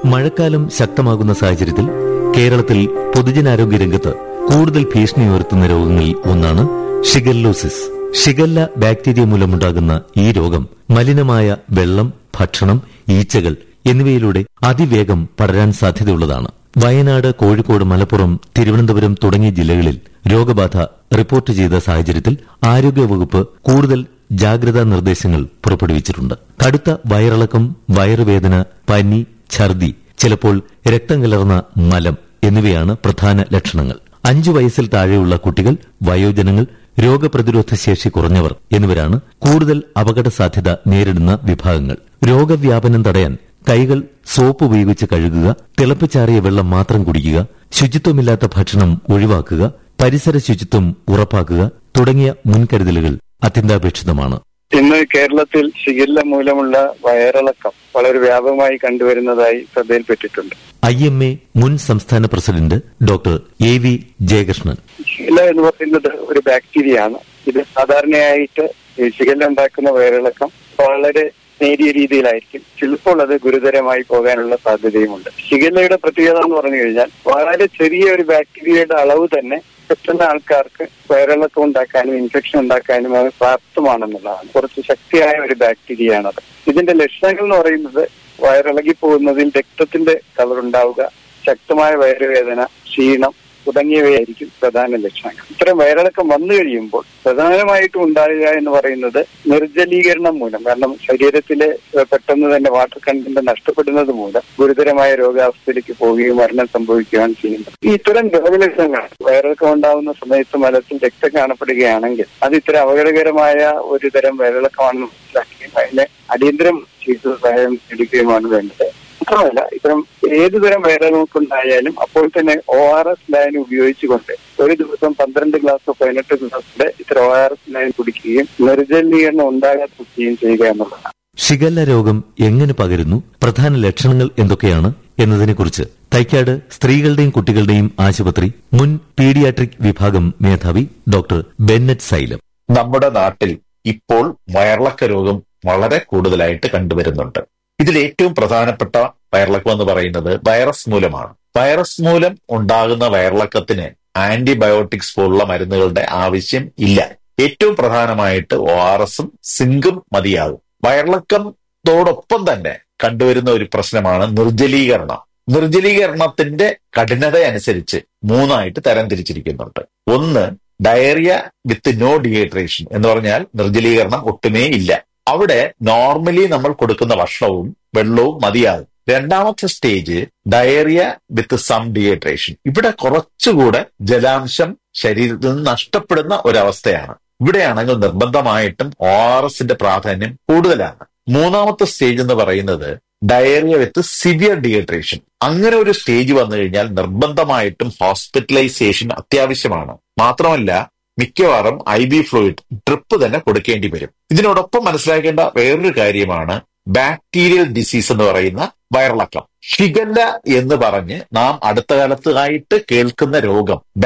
മഴക്കാലം ശക്തമാകുന്ന സാഹചര്യത്തിൽ കേരളത്തിൽ പൊതുജനാരോഗ്യ രംഗത്ത് കൂടുതൽ ഭീഷണി ഉയർത്തുന്ന രോഗങ്ങളിൽ ഒന്നാണ് ഷിഗല്ലോസിസ്. ഷിഗല്ല ബാക്ടീരിയ മൂലമുണ്ടാകുന്ന ഈ രോഗം മലിനമായ വെള്ളം, ഭക്ഷണം, ഈച്ചകൾ എന്നിവയിലൂടെ അതിവേഗം പടരാൻ സാധ്യതയുള്ളതാണ്. വയനാട്, കോഴിക്കോട്, മലപ്പുറം, തിരുവനന്തപുരം തുടങ്ങിയ ജില്ലകളിൽ രോഗബാധ റിപ്പോർട്ട് ചെയ്ത സാഹചര്യത്തിൽ ആരോഗ്യവകുപ്പ് കൂടുതൽ ജാഗ്രതാ നിർദ്ദേശങ്ങൾ പുറപ്പെടുവിച്ചിട്ടുണ്ട്. കടുത്ത വയറിളക്കം, വയറുവേദന, പനി, ഛർദി, ചിലപ്പോൾ രക്തം കലർന്ന മലം എന്നിവയാണ് പ്രധാന ലക്ഷണങ്ങൾ. 5 വയസ്സിൽ താഴെയുള്ള കുട്ടികൾ, വയോജനങ്ങൾ, രോഗപ്രതിരോധ ശേഷി കുറഞ്ഞവർ എന്നിവരാണ് കൂടുതൽ അപകട സാധ്യത നേരിടുന്ന വിഭാഗങ്ങൾ. രോഗവ്യാപനം തടയാൻ കൈകൾ സോപ്പ് ഉപയോഗിച്ച് കഴുകുക, തിളപ്പിച്ചാറിയ വെള്ളം മാത്രം കുടിക്കുക, ശുചിത്വമില്ലാത്ത ഭക്ഷണം ഒഴിവാക്കുക, പരിസര ശുചിത്വം ഉറപ്പാക്കുക തുടങ്ങിയ മുൻകരുതലുകൾ അത്യന്താപേക്ഷിതമാണ്. ഇന്ന് കേരളത്തിൽ ഷിഗല്ല മൂലമുള്ള വയറിളക്കം വളരെ വ്യാപകമായി കണ്ടുവരുന്നതായി ശ്രദ്ധയിൽപ്പെട്ടിട്ടുണ്ട്. IMA മുൻ സംസ്ഥാന president doctor AV Jayakrishnan. Shigella എന്ന് പറയുന്നത് ഒരു ബാക്ടീരിയയാണ്. ഇത് സാധാരണയായിട്ട് ഷിഗല്ല ഉണ്ടാക്കുന്ന വയറിളക്കം വളരെ നേരിയ രീതിയിലായിരിക്കും. ചിലപ്പോൾ അത് ഗുരുതരമായി പോകാനുള്ള സാധ്യതയുമുണ്ട്. ഷിഗല്ലയുടെ പ്രത്യേകത എന്ന് പറഞ്ഞു കഴിഞ്ഞാൽ വളരെ ചെറിയ ഒരു ബാക്ടീരിയയുടെ അളവ് തന്നെ പെട്ടെന്ന് ആൾക്കാർക്ക് വയറിളക്കം ഉണ്ടാക്കാനും ഇൻഫെക്ഷൻ ഉണ്ടാക്കാനും അത് പ്രാപ്തമാണെന്നുള്ളതാണ്. കുറച്ച് ശക്തിയായ ഒരു ബാക്ടീരിയയാണത്. ഇതിന്റെ ലക്ഷണങ്ങൾ എന്ന് പറയുന്നത് വയറിളകി പോകുന്നതിൽ രക്തത്തിന്റെ കളർ ഉണ്ടാവുക, ശക്തമായ വയറുവേദന, ക്ഷീണം തുടങ്ങിയവയായിരിക്കും പ്രധാന ലക്ഷണങ്ങൾ. ഇത്തരം വയറിളക്കം വന്നു കഴിയുമ്പോൾ പ്രധാനമായിട്ടും ഉണ്ടാകുക എന്ന് പറയുന്നത് നിർജ്ജലീകരണം മൂലം, കാരണം ശരീരത്തിലെ പെട്ടെന്ന് തന്നെ വാട്ടർ കണ്ടന്റ് നഷ്ടപ്പെടുന്നത് മൂലം ഗുരുതരമായ രോഗാവസ്ഥയിലേക്ക് പോവുകയും മരണം സംഭവിക്കുകയാണ് ചെയ്യുന്നത്. ഇത്തരം രോഗലക്ഷണങ്ങൾ വയറിളക്കം ഉണ്ടാകുന്ന സമയത്ത് മലത്തിൽ രക്തം കാണപ്പെടുകയാണെങ്കിൽ അത് ഇത്തരം അപകടകരമായ ഒരു തരം വയറിളക്കമാണെന്ന് മനസ്സിലാക്കുകയും അതിനെ അടിയന്തരം ചികിത്സ സഹായം എടുക്കുകയുമാണ് വേണ്ടത്. മാത്രമല്ല, ഇത്തരം ഏതുതരം വയറിളക്കമുണ്ടായാലും അപ്പോൾ തന്നെ ORS ലൈൻ ഉപയോഗിച്ചുകൊണ്ട് ഒരു ദിവസം 12 ഗ്ലാസ് 18 ഗ്ലാസിന്റെ ഇത്തരം ORS ലൈൻ കുടിക്കുകയും നിർജ്ജലീകരണം ഉണ്ടാകാതിരിക്കുകയും ചെയ്യുക എന്നുള്ളതാണ്. ഷിഗല്ല രോഗം എങ്ങനെ പകരുന്നു, പ്രധാന ലക്ഷണങ്ങൾ എന്തൊക്കെയാണ് എന്നതിനെക്കുറിച്ച് തൈക്കാട് സ്ത്രീകളുടെയും കുട്ടികളുടെയും ആശുപത്രി മുൻ പീഡിയാട്രിക് വിഭാഗം മേധാവി ഡോക്ടർ ബെന്നറ്റ് സൈലം. നമ്മുടെ നാട്ടിൽ ഇപ്പോൾ വയറിളക്ക രോഗം വളരെ കൂടുതലായിട്ട് കണ്ടുവരുന്നുണ്ട്. ഇതിൽ ഏറ്റവും പ്രധാനപ്പെട്ട വയറിളക്കം എന്ന് പറയുന്നത് വൈറസ് മൂലമാണ്. വൈറസ് മൂലം ഉണ്ടാകുന്ന വയറിളക്കത്തിന് ആന്റിബയോട്ടിക്സ് പോലുള്ള മരുന്നുകളുടെ ആവശ്യം ഇല്ല. ഏറ്റവും പ്രധാനമായിട്ട് ORSഉം സിങ്കും മതിയാകും. വയറിളക്കത്തോടൊപ്പം തന്നെ കണ്ടുവരുന്ന ഒരു പ്രശ്നമാണ് നിർജ്ജലീകരണം. നിർജ്ജലീകരണത്തിന്റെ കഠിനത അനുസരിച്ച് 3ആയിട്ട് തരംതിരിച്ചിരിക്കുന്നുണ്ട്. ഒന്ന്, ഡയറിയ വിത്ത് നോ ഡീഹൈഡ്രേഷൻ എന്ന് പറഞ്ഞാൽ നിർജ്ജലീകരണം ഒട്ടുമേ ഇല്ല. അവിടെ നോർമലി നമ്മൾ കൊടുക്കുന്ന ഭക്ഷണവും വെള്ളവും മതിയാകും. രണ്ടാമത്തെ stage diarrhoea with some dehydration. ഇവിടെ കുറച്ചുകൂടെ ജലാംശം ശരീരത്തിൽ നിന്ന് നഷ്ടപ്പെടുന്ന ഒരവസ്ഥയാണ്. ഇവിടെയാണെങ്കിൽ നിർബന്ധമായിട്ടും ORSന്റെ പ്രാധാന്യം കൂടുതലാണ്. മൂന്നാമത്തെ സ്റ്റേജ് എന്ന് പറയുന്നത് ഡയറിയ വിത്ത് സിവിയർ ഡീഹൈഡ്രേഷൻ. അങ്ങനെ ഒരു സ്റ്റേജ് വന്നു കഴിഞ്ഞാൽ നിർബന്ധമായിട്ടും ഹോസ്പിറ്റലൈസേഷൻ അത്യാവശ്യമാണ്. മാത്രമല്ല, മിക്കവാറും IV ഫ്ലൂയിഡ് ഡ്രിപ്പ് തന്നെ കൊടുക്കേണ്ടി വരും. ഇതിനോടൊപ്പം മനസ്സിലാക്കേണ്ട വേറൊരു കാര്യമാണ് ബാക്ടീരിയൽ ഡിസീസ് എന്ന് പറയുന്ന വയറിളക്കം. ഷിഗല്ല എന്ന് പറഞ്ഞ് നാം അടുത്ത കാലത്തായിട്ട് കേൾക്കുന്ന രോഗം